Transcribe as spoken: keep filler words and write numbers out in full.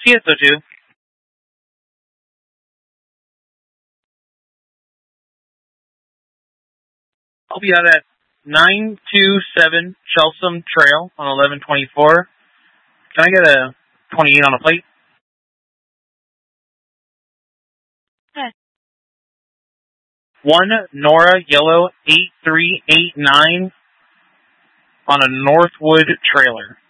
Fiesta two. I'll be out at nine two seven Chelsom Trail on eleven twenty-four. Can I get a twenty-eight on a plate? Okay. one Nora Yellow eight three eight nine on a Northwood trailer.